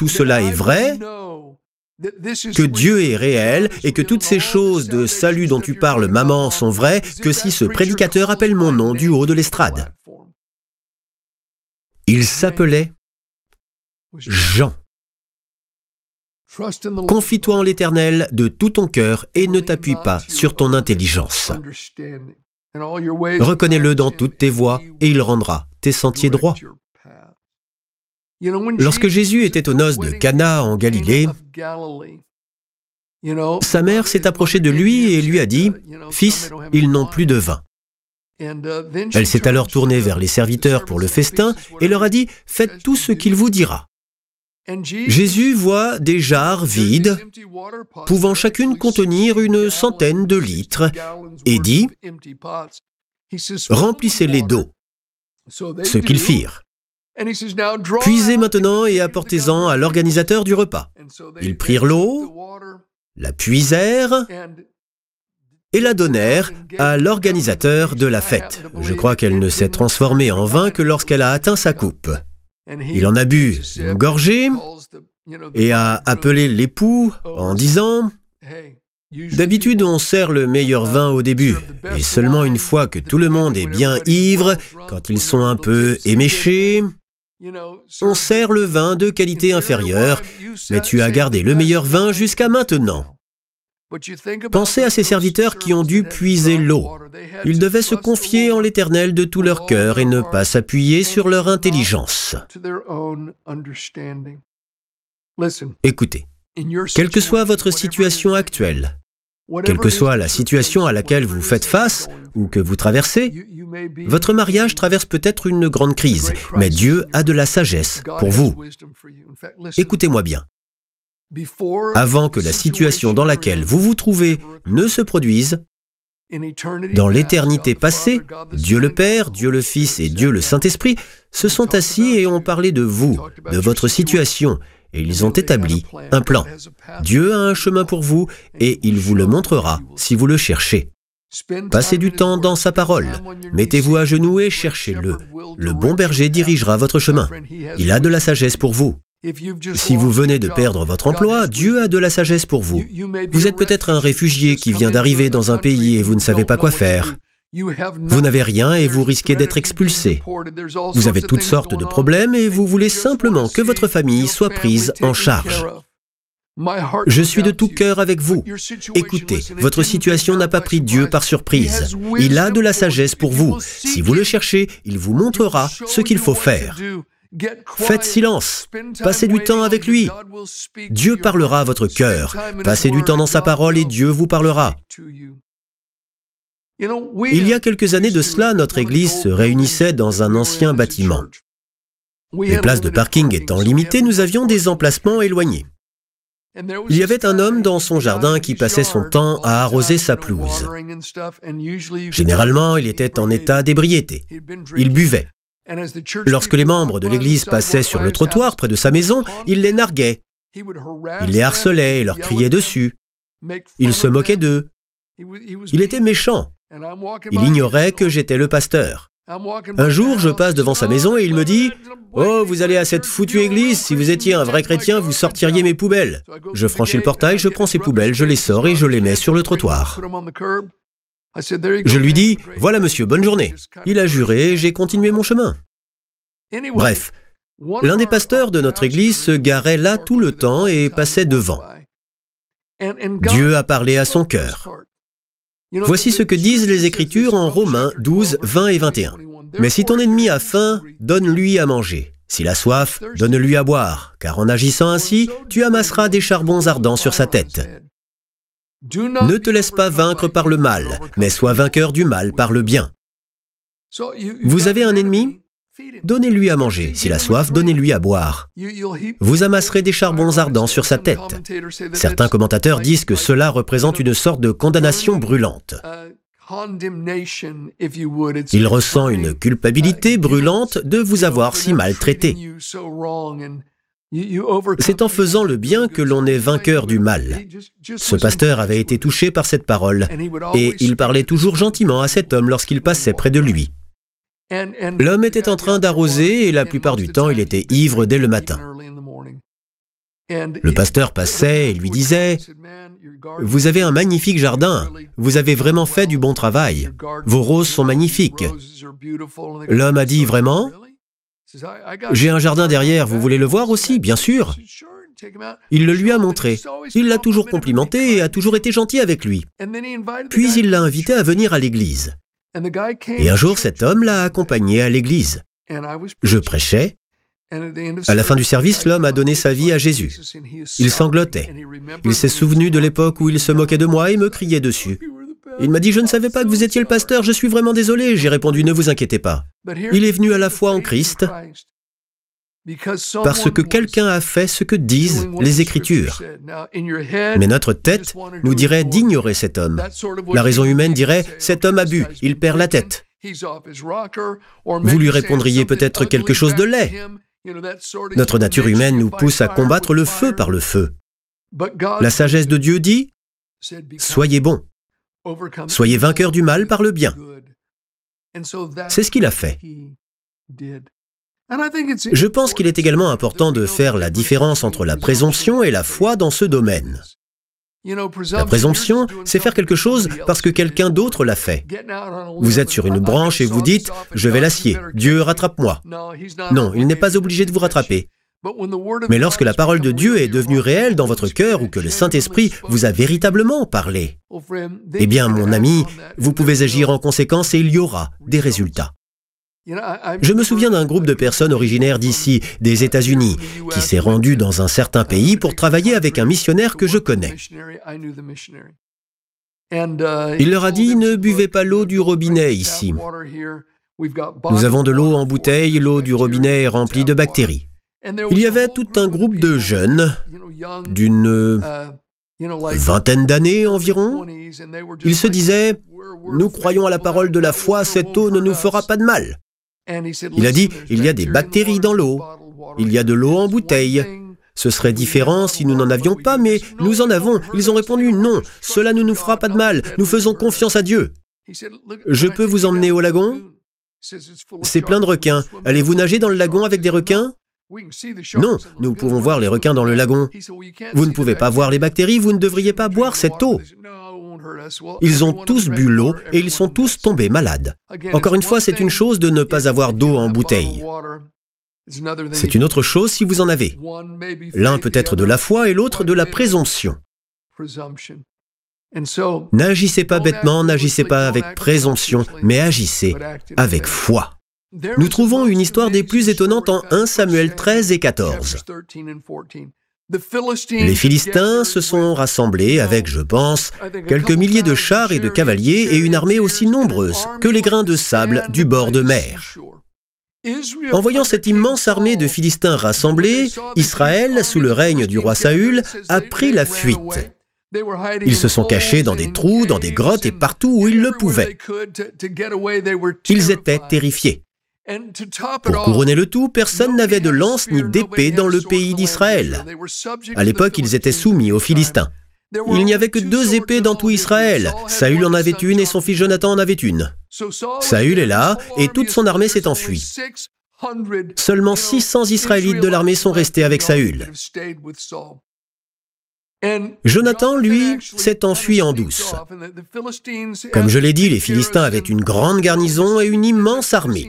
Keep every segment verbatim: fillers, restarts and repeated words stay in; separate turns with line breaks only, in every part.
tout cela est vrai, que Dieu est réel et que toutes ces choses de salut dont tu parles, maman, sont vraies, que si ce prédicateur appelle mon nom du haut de l'estrade. » Il s'appelait Jean. Confie-toi en l'Éternel de tout ton cœur et ne t'appuie pas sur ton intelligence. Reconnais-le dans toutes tes voies et il rendra tes sentiers droits. Lorsque Jésus était aux noces de Cana en Galilée, sa mère s'est approchée de lui et lui a dit « Fils, ils n'ont plus de vin. » Elle s'est alors tournée vers les serviteurs pour le festin et leur a dit « Faites tout ce qu'il vous dira. » Jésus voit des jarres vides, pouvant chacune contenir une centaine de litres, et dit « Remplissez-les d'eau. » Ce qu'ils firent. « Puisez maintenant et apportez-en à l'organisateur du repas. » Ils prirent l'eau, la puisèrent et la donnèrent à l'organisateur de la fête. Je crois qu'elle ne s'est transformée en vin que lorsqu'elle a atteint sa coupe. Il en a bu une gorgée et a appelé l'époux en disant « D'habitude, on sert le meilleur vin au début, et seulement une fois que tout le monde est bien ivre, quand ils sont un peu éméchés, on sert le vin de qualité inférieure, mais tu as gardé le meilleur vin jusqu'à maintenant. » Pensez à ces serviteurs qui ont dû puiser l'eau. Ils devaient se confier en l'Éternel de tout leur cœur et ne pas s'appuyer sur leur intelligence. Écoutez, quelle que soit votre situation actuelle, quelle que soit la situation à laquelle vous faites face ou que vous traversez, votre mariage traverse peut-être une grande crise, mais Dieu a de la sagesse pour vous. Écoutez-moi bien. Avant que la situation dans laquelle vous vous trouvez ne se produise, dans l'éternité passée, Dieu le Père, Dieu le Fils et Dieu le Saint-Esprit se sont assis et ont parlé de vous, de votre situation, et ils ont établi un plan. Dieu a un chemin pour vous et il vous le montrera si vous le cherchez. Passez du temps dans sa parole. Mettez-vous à genoux et cherchez-le. Le bon berger dirigera votre chemin. Il a de la sagesse pour vous. Si vous venez de perdre votre emploi, Dieu a de la sagesse pour vous. Vous êtes peut-être un réfugié qui vient d'arriver dans un pays et vous ne savez pas quoi faire. Vous n'avez rien et vous risquez d'être expulsé. Vous avez toutes sortes de problèmes et vous voulez simplement que votre famille soit prise en charge. Je suis de tout cœur avec vous. Écoutez, votre situation n'a pas pris Dieu par surprise. Il a de la sagesse pour vous. Si vous le cherchez, il vous montrera ce qu'il faut faire. Faites silence, passez du temps avec lui. Dieu parlera à votre cœur. Passez du temps dans sa parole et Dieu vous parlera. Il y a quelques années de cela, notre église se réunissait dans un ancien bâtiment. Les places de parking étant limitées, nous avions des emplacements éloignés. Il y avait un homme dans son jardin qui passait son temps à arroser sa pelouse. Généralement, il était en état d'ébriété. Il buvait. Lorsque les membres de l'église passaient sur le trottoir près de sa maison, il les narguait. Il les harcelait et leur criait dessus. Il se moquait d'eux. Il était méchant. Il ignorait que j'étais le pasteur. Un jour, je passe devant sa maison et il me dit « Oh, vous allez à cette foutue église, si vous étiez un vrai chrétien, vous sortiriez mes poubelles. » Je franchis le portail, je prends ses poubelles, je les sors et je les mets sur le trottoir. Je lui dis « Voilà monsieur, bonne journée. » Il a juré et j'ai continué mon chemin. Bref, l'un des pasteurs de notre église se garait là tout le temps et passait devant. Dieu a parlé à son cœur. Voici ce que disent les Écritures en Romains douze, vingt et vingt et un. « Mais si ton ennemi a faim, donne-lui à manger. S'il a soif, donne-lui à boire, car en agissant ainsi, tu amasseras des charbons ardents sur sa tête. Ne te laisse pas vaincre par le mal, mais sois vainqueur du mal par le bien. Vous avez un ennemi ? Donnez-lui à manger. S'il a soif, donnez-lui à boire. Vous amasserez des charbons ardents sur sa tête. » Certains commentateurs disent que cela représente une sorte de condamnation brûlante. Il ressent une culpabilité brûlante de vous avoir si maltraité. C'est en faisant le bien que l'on est vainqueur du mal. Ce pasteur avait été touché par cette parole, et il parlait toujours gentiment à cet homme lorsqu'il passait près de lui. L'homme était en train d'arroser et la plupart du temps, il était ivre dès le matin. Le pasteur passait et lui disait « Vous avez un magnifique jardin, vous avez vraiment fait du bon travail, vos roses sont magnifiques. » L'homme a dit « Vraiment ? J'ai un jardin derrière, vous voulez le voir aussi, bien sûr. » Il le lui a montré. Il l'a toujours complimenté et a toujours été gentil avec lui. Puis il l'a invité à venir à l'église. Et un jour, cet homme l'a accompagné à l'église. Je prêchais. À la fin du service, l'homme a donné sa vie à Jésus. Il sanglotait. Il s'est souvenu de l'époque où il se moquait de moi et me criait dessus. Il m'a dit « Je ne savais pas que vous étiez le pasteur, je suis vraiment désolé. » J'ai répondu « Ne vous inquiétez pas. » Il est venu à la foi en Christ parce que quelqu'un a fait ce que disent les Écritures. Mais notre tête nous dirait d'ignorer cet homme. La raison humaine dirait « Cet homme a bu, il perd la tête. » Vous lui répondriez peut-être quelque chose de laid. Notre nature humaine nous pousse à combattre le feu par le feu. La sagesse de Dieu dit « Soyez bons, soyez vainqueurs du mal par le bien. » C'est ce qu'il a fait. Je pense qu'il est également important de faire la différence entre la présomption et la foi dans ce domaine. La présomption, c'est faire quelque chose parce que quelqu'un d'autre l'a fait. Vous êtes sur une branche et vous dites « Je vais la scier, Dieu rattrape-moi ». Non, il n'est pas obligé de vous rattraper. Mais lorsque la parole de Dieu est devenue réelle dans votre cœur ou que le Saint-Esprit vous a véritablement parlé, eh bien, mon ami, vous pouvez agir en conséquence et il y aura des résultats. Je me souviens d'un groupe de personnes originaires d'ici, des États-Unis, qui s'est rendu dans un certain pays pour travailler avec un missionnaire que je connais. Il leur a dit « Ne buvez pas l'eau du robinet ici. Nous avons de l'eau en bouteille, l'eau du robinet est remplie de bactéries. » Il y avait tout un groupe de jeunes, d'une vingtaine d'années environ. Ils se disaient « Nous croyons à la parole de la foi, cette eau ne nous fera pas de mal. » Il a dit « Il y a des bactéries dans l'eau, il y a de l'eau en bouteille. Ce serait différent si nous n'en avions pas, mais nous en avons. » Ils ont répondu « Non, cela ne nous fera pas de mal, nous faisons confiance à Dieu. » « Je peux vous emmener au lagon ? C'est plein de requins. Allez-vous nager dans le lagon avec des requins ? » Non, nous pouvons voir les requins dans le lagon. Vous ne pouvez pas voir les bactéries, vous ne devriez pas boire cette eau. Ils ont tous bu l'eau et ils sont tous tombés malades. Encore une fois, c'est une chose de ne pas avoir d'eau en bouteille. C'est une autre chose si vous en avez. L'un peut être de la foi et l'autre de la présomption. N'agissez pas bêtement, n'agissez pas avec présomption, mais agissez avec foi. Nous trouvons une histoire des plus étonnantes en premier Samuel treize et quatorze. Les Philistins se sont rassemblés avec, je pense, quelques milliers de chars et de cavaliers et une armée aussi nombreuse que les grains de sable du bord de mer. En voyant cette immense armée de Philistins rassemblés, Israël, sous le règne du roi Saül, a pris la fuite. Ils se sont cachés dans des trous, dans des grottes et partout où ils le pouvaient. Ils étaient terrifiés. Pour couronner le tout, personne n'avait de lance ni d'épée dans le pays d'Israël. À l'époque, ils étaient soumis aux Philistins. Il n'y avait que deux épées dans tout Israël. Saül en avait une et son fils Jonathan en avait une. Saül est là et toute son armée s'est enfuie. Seulement six cents Israélites de l'armée sont restés avec Saül. Jonathan, lui, s'est enfui en douce. Comme je l'ai dit, les Philistins avaient une grande garnison et une immense armée.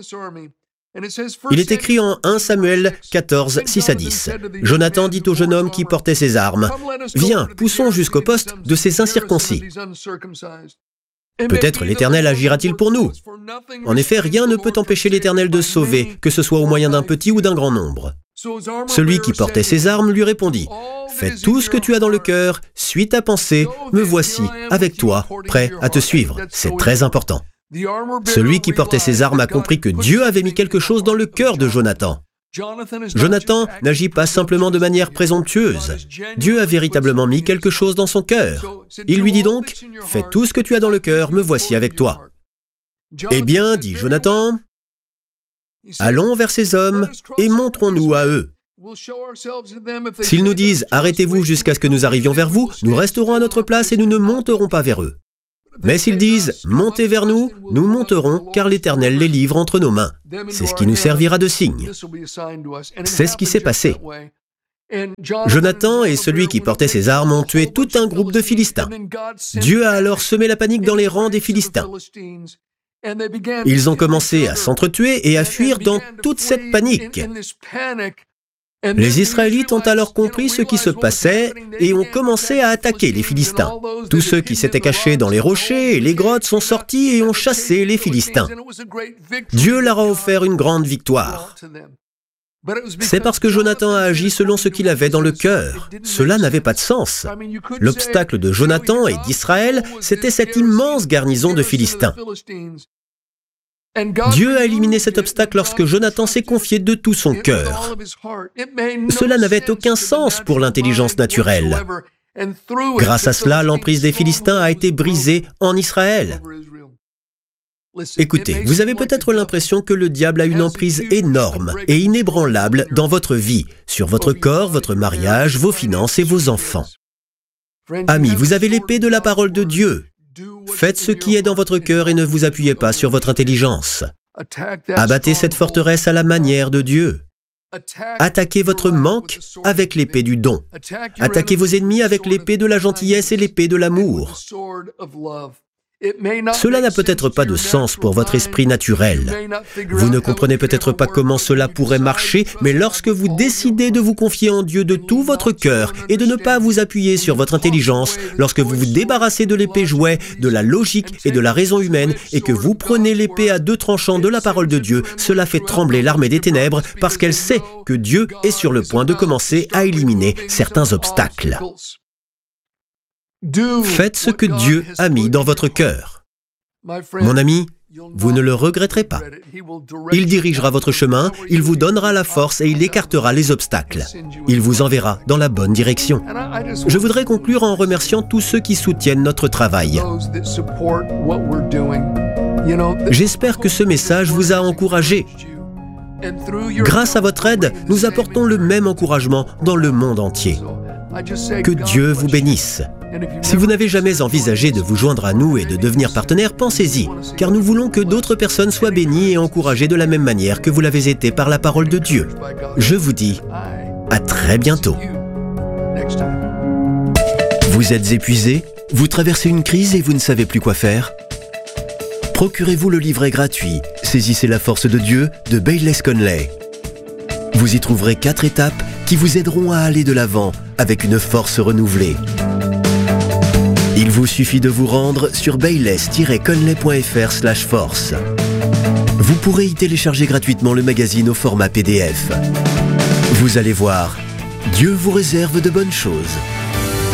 Il est écrit en premier Samuel quatorze, six à dix. Jonathan dit au jeune homme qui portait ses armes, « Viens, poussons jusqu'au poste de ces incirconcis. Peut-être l'Éternel agira-t-il pour nous. En effet, rien ne peut empêcher l'Éternel de sauver, que ce soit au moyen d'un petit ou d'un grand nombre. » Celui qui portait ses armes lui répondit, « Fais tout ce que tu as dans le cœur, suis ta pensée, me voici, avec toi, prêt à te suivre. » C'est très important. Celui qui portait ses armes a compris que Dieu avait mis quelque chose dans le cœur de Jonathan. Jonathan n'agit pas simplement de manière présomptueuse. Dieu a véritablement mis quelque chose dans son cœur. Il lui dit donc, « Fais tout ce que tu as dans le cœur, me voici avec toi. » Eh bien, dit Jonathan, « Allons vers ces hommes et montrons-nous à eux. S'ils nous disent « Arrêtez-vous jusqu'à ce que nous arrivions vers vous », nous resterons à notre place et nous ne monterons pas vers eux. Mais s'ils disent « Montez vers nous », nous monterons, car l'Éternel les livre entre nos mains. C'est ce qui nous servira de signe. C'est ce qui s'est passé. Jonathan et celui qui portait ses armes ont tué tout un groupe de Philistins. Dieu a alors semé la panique dans les rangs des Philistins. Ils ont commencé à s'entretuer et à fuir dans toute cette panique. Les Israélites ont alors compris ce qui se passait et ont commencé à attaquer les Philistins. Tous ceux qui s'étaient cachés dans les rochers et les grottes sont sortis et ont chassé les Philistins. Dieu leur a offert une grande victoire. C'est parce que Jonathan a agi selon ce qu'il avait dans le cœur. Cela n'avait pas de sens. L'obstacle de Jonathan et d'Israël, c'était cette immense garnison de Philistins. Dieu a éliminé cet obstacle lorsque Jonathan s'est confié de tout son cœur. Cela n'avait aucun sens pour l'intelligence naturelle. Grâce à cela, l'emprise des Philistins a été brisée en Israël. Écoutez, vous avez peut-être l'impression que le diable a une emprise énorme et inébranlable dans votre vie, sur votre corps, votre mariage, vos finances et vos enfants. Amis, vous avez l'épée de la parole de Dieu. Faites ce qui est dans votre cœur et ne vous appuyez pas sur votre intelligence. Abattez cette forteresse à la manière de Dieu. Attaquez votre manque avec l'épée du don. Attaquez vos ennemis avec l'épée de la gentillesse et l'épée de l'amour. Cela n'a peut-être pas de sens pour votre esprit naturel. Vous ne comprenez peut-être pas comment cela pourrait marcher, mais lorsque vous décidez de vous confier en Dieu de tout votre cœur et de ne pas vous appuyer sur votre intelligence, lorsque vous vous débarrassez de l'épée jouet, de la logique et de la raison humaine, et que vous prenez l'épée à deux tranchants de la parole de Dieu, cela fait trembler l'armée des ténèbres parce qu'elle sait que Dieu est sur le point de commencer à éliminer certains obstacles. Faites ce que Dieu a mis dans votre cœur. Mon ami, vous ne le regretterez pas. Il dirigera votre chemin, il vous donnera la force et il écartera les obstacles. Il vous enverra dans la bonne direction. Je voudrais conclure en remerciant tous ceux qui soutiennent notre travail. J'espère que ce message vous a encouragé. Grâce à votre aide, nous apportons le même encouragement dans le monde entier. Que Dieu vous bénisse. Si vous n'avez jamais envisagé de vous joindre à nous et de devenir partenaire, pensez-y, car nous voulons que d'autres personnes soient bénies et encouragées de la même manière que vous l'avez été par la parole de Dieu. Je vous dis à très bientôt. Vous êtes épuisé? Vous traversez une crise et vous ne savez plus quoi faire? Procurez-vous le livret gratuit « Saisissez la force de Dieu » de Bayless Conley. Vous y trouverez quatre étapes qui vous aideront à aller de l'avant avec une force renouvelée. Il vous suffit de vous rendre sur bayless tiret conley point f r slash force. Vous pourrez y télécharger gratuitement le magazine au format P D F. Vous allez voir, Dieu vous réserve de bonnes choses.